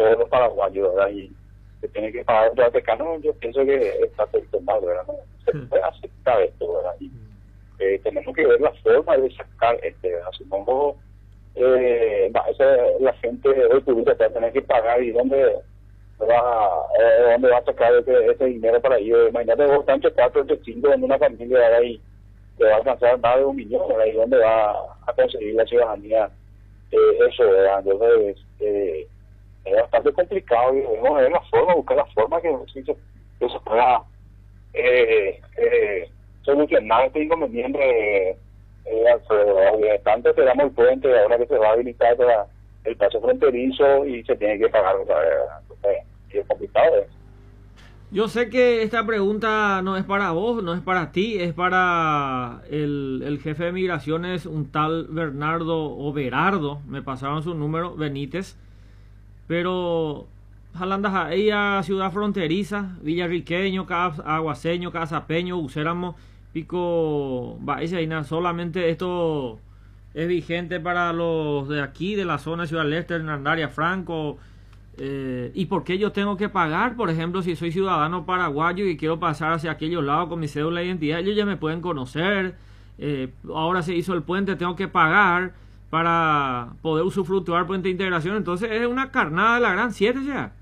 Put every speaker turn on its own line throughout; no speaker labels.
todos los paraguayos, ¿verdad? Y se tiene que pagar los africanos, yo pienso que está todo mal, ¿verdad? No se puede aceptar esto, ¿verdad? Y, tenemos que ver la forma de sacar ¿verdad? Supongo la gente hoy turista va a tener que pagar y dónde va a sacar ese dinero para ellos. Imagínate vos, tanto 4 o 5 en una familia, ¿verdad? Y te va a alcanzar más de 1 millón, ¿verdad? Y dónde va a conseguir la ciudadanía eso, ¿verdad? Entonces es bastante complicado y debemos ver la forma, buscar la forma que se pueda solucionar este inconveniente, Alfredo. Tanto esperamos el puente ahora que se va a habilitar el paso fronterizo y se tiene que pagar otra vez, ¿verdad? Entonces, es complicado, ¿eh?
Yo sé que esta pregunta no es para vos, no es para ti, es para el jefe de migraciones, un tal Bernardo o Berardo, me pasaron su número, Benítez, pero Jalanda, ella ciudad fronteriza, villarriqueño, aguaceño, casapeño, uséramos, pico, solamente esto es vigente para los de aquí, de la zona de Ciudad del Este, Hernandaria, Franco. ¿Y por qué yo tengo que pagar? Por ejemplo, si soy ciudadano paraguayo y quiero pasar hacia aquellos lados con mi cédula de identidad, ellos ya me pueden conocer. Ahora se hizo el puente, tengo que pagar para poder usufructuar puente de integración. Entonces es una carnada de la gran 7 ya.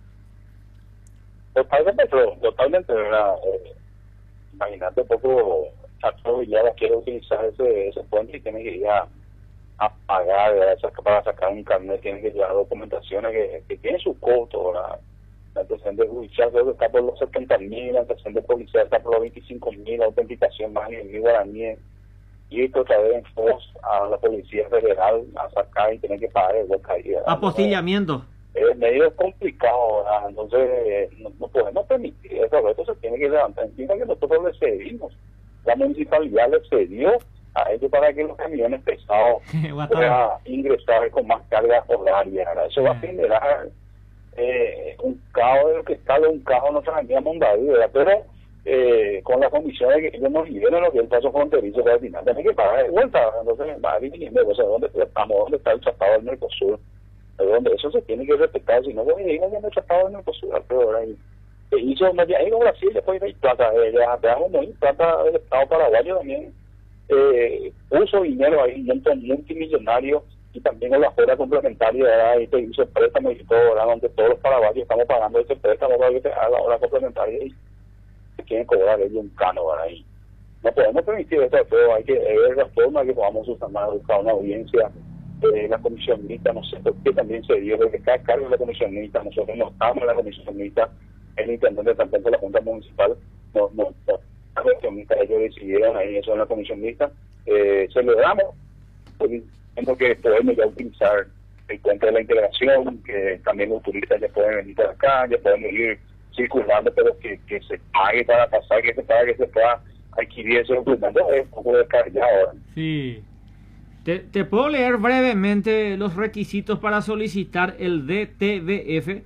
Totalmente, ¿verdad? Imagínate un poco, Chacho ya quiere utilizar ese puente y tiene que ir a pagar, ¿verdad? Para sacar un carnet tiene que llevar documentaciones que tienen su costo, ¿verdad? El antecedente judicial creo que está por los 70.000, el antecedente policial está por los 25.000, la autenticación más en el guaraní, y esto otra vez en FOS a la Policía Federal a sacar y tener que pagar el vuelta ahí, ¿verdad?
Apostillamiento.
Es medio complicado, ¿verdad? Entonces no podemos permitir eso, esto se tiene que levantar encima que nosotros le cedimos, la municipalidad le cedió a ellos para que los camiones pesados puedan ingresar con más carga horaria, ¿verdad? Eso va a generar un caos de lo que está un caos en nuestra avenida Mondadí, ¿verdad? Pero con la condición de que ellos nos liberen lo que es el paso fronterizo, que al final tienen que pagar de vuelta, ¿verdad? Entonces va viniendo, o sea, ¿dónde estamos? ¿Dónde está el tratado del Mercosur? Donde eso se tiene que respetar, si no, bueno, digan ya no el tratado del Mercosur, pero ahí hizo ahí con Brasil, después hay plata, plata del Estado paraguayo también. Puso dinero ahí, multimillonario, y también en la fuera complementaria, ¿verdad? Y te hizo préstamos y todo, ¿verdad? Donde todos los paraguayos estamos pagando ese préstamo para que te haga la hora complementaria y se quieren cobrar ellos un cano, ¿verdad? Y no podemos permitir esto, pero hay que ver la forma que podamos buscar una audiencia. La comisión mixta, no sé por qué también se dio, porque está a cargo de la comisión mixta, nosotros no estamos en la comisión mixta, el intendente tampoco de la Junta Municipal, la comisión mixta, ellos decidieron ahí eso en la comisión mixta. Celebramos porque podemos ya utilizar el puente de la integración, que también los turistas ya pueden venir para acá, ya podemos ir circulando, pero que se pague para pasar, que se pueda adquirir ese documento, es un poco descabellado ahora.
Sí. ¿Te puedo leer brevemente los requisitos para solicitar el DTBF?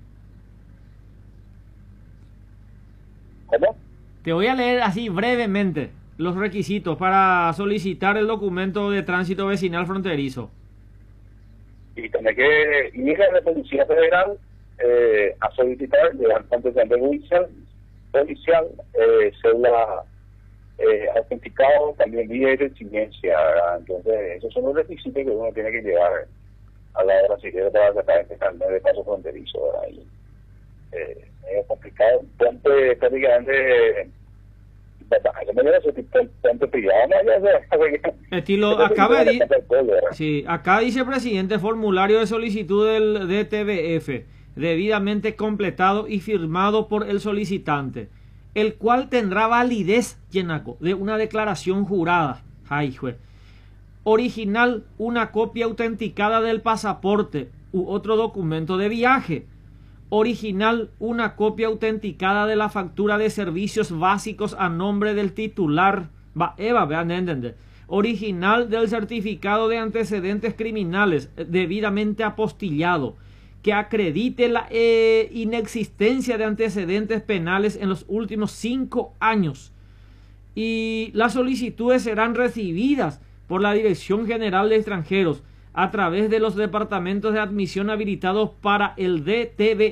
¿Cómo?
Te voy a leer así brevemente los requisitos para solicitar el documento de tránsito vecinal fronterizo.
Y tiene que ir a la Policía Federal a solicitar de antecedente policial, cédula autenticado, también vía de residencia, ¿verdad? Entonces esos son los requisitos que uno tiene que llevar a la hora si quiere para sacar este carnet de paso fronterizo, ¿verdad? Y es complicado, puente prácticamente puente privado,
estilo acá dice presidente, formulario de solicitud del DTBF debidamente completado y firmado por el solicitante, el cual tendrá validez, Yenaco, de una declaración jurada. Ay, jue. Original, una copia autenticada del pasaporte u otro documento de viaje. Original, una copia autenticada de la factura de servicios básicos a nombre del titular. Vean, entender. Original del certificado de antecedentes criminales debidamente apostillado, que acredite la inexistencia de antecedentes penales en los últimos 5 años. Y las solicitudes serán recibidas por la Dirección General de Extranjeros a través de los departamentos de admisión habilitados para el DTB